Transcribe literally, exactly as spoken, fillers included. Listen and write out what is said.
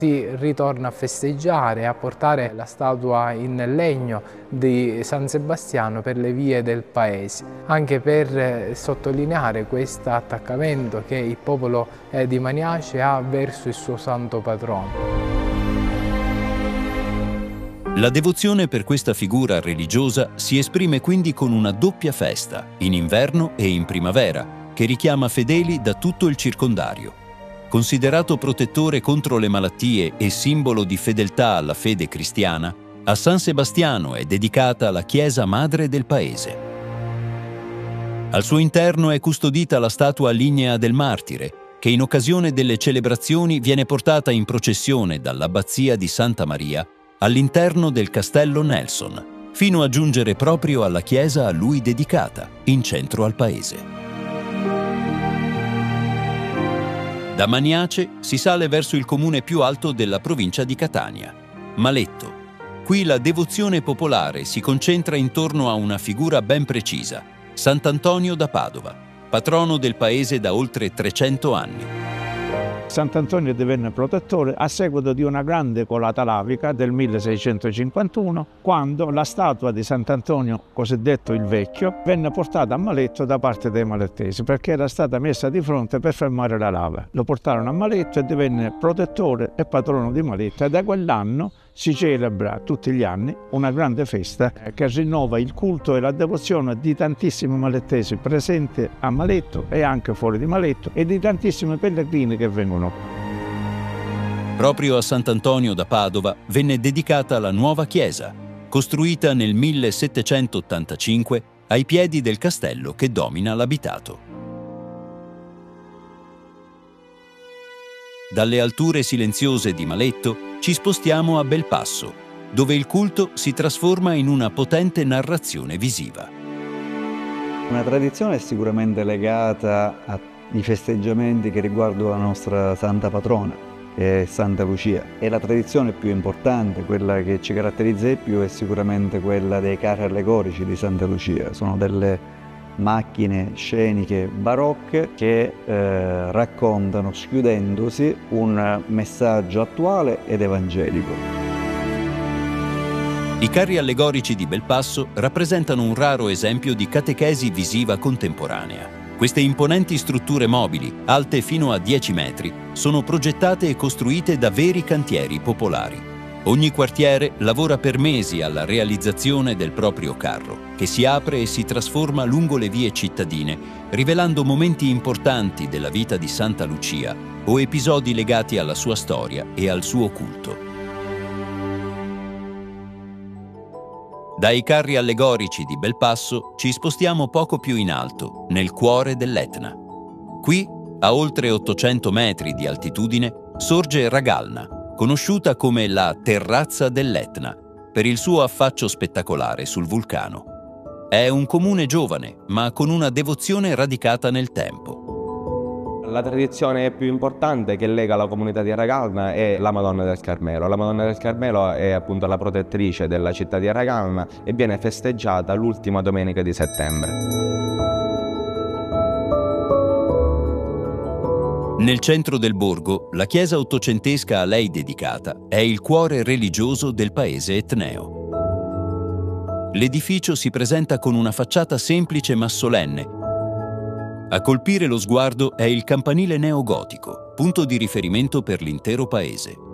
Si ritorna a festeggiare e a portare la statua in legno di San Sebastiano per le vie del paese, anche per sottolineare questo attaccamento che il popolo di Maniace ha verso il suo santo patrono. La devozione per questa figura religiosa si esprime quindi con una doppia festa, in inverno e in primavera, che richiama fedeli da tutto il circondario. Considerato protettore contro le malattie e simbolo di fedeltà alla fede cristiana, a San Sebastiano è dedicata la chiesa madre del paese. Al suo interno è custodita la statua lignea del martire, che in occasione delle celebrazioni viene portata in processione dall'abbazia di Santa Maria all'interno del castello Nelson, fino a giungere proprio alla chiesa a lui dedicata, in centro al paese. Da Maniace si sale verso il comune più alto della provincia di Catania, Maletto. Qui la devozione popolare si concentra intorno a una figura ben precisa, Sant'Antonio da Padova, patrono del paese da oltre trecento anni. Sant'Antonio divenne protettore a seguito di una grande colata lavica del milleseicentocinquantuno, quando la statua di Sant'Antonio, cosiddetto il Vecchio, venne portata a Maletto da parte dei malettesi, perché era stata messa di fronte per fermare la lava. Lo portarono a Maletto e divenne protettore e patrono di Maletto, e da quell'anno si celebra tutti gli anni una grande festa che rinnova il culto e la devozione di tantissimi malettesi presenti a Maletto e anche fuori di Maletto, e di tantissimi pellegrini che vengono. Proprio a Sant'Antonio da Padova venne dedicata la nuova chiesa, costruita nel millesettecentottantacinque ai piedi del castello che domina l'abitato. Dalle alture silenziose di Maletto ci spostiamo a Belpasso, dove il culto si trasforma in una potente narrazione visiva. Una tradizione è sicuramente legata ai festeggiamenti che riguardano la nostra santa patrona, che è Santa Lucia. E la tradizione più importante, quella che ci caratterizza di più, è sicuramente quella dei carri allegorici di Santa Lucia. Sono delle macchine sceniche barocche che eh, raccontano, schiudendosi, un messaggio attuale ed evangelico. I carri allegorici di Belpasso rappresentano un raro esempio di catechesi visiva contemporanea. Queste imponenti strutture mobili, alte fino a dieci metri, sono progettate e costruite da veri cantieri popolari. Ogni quartiere lavora per mesi alla realizzazione del proprio carro, che si apre e si trasforma lungo le vie cittadine, rivelando momenti importanti della vita di Santa Lucia o episodi legati alla sua storia e al suo culto. Dai carri allegorici di Belpasso ci spostiamo poco più in alto, nel cuore dell'Etna. Qui, a oltre ottocento metri di altitudine, sorge Ragalna, conosciuta come la Terrazza dell'Etna, per il suo affaccio spettacolare sul vulcano. È un comune giovane, ma con una devozione radicata nel tempo. La tradizione più importante che lega la comunità di Ragalna è la Madonna del Carmelo. La Madonna del Carmelo è appunto la protettrice della città di Ragalna e viene festeggiata l'ultima domenica di settembre. Nel centro del borgo, la chiesa ottocentesca a lei dedicata è il cuore religioso del paese etneo. L'edificio si presenta con una facciata semplice ma solenne. A colpire lo sguardo è il campanile neogotico, punto di riferimento per l'intero paese.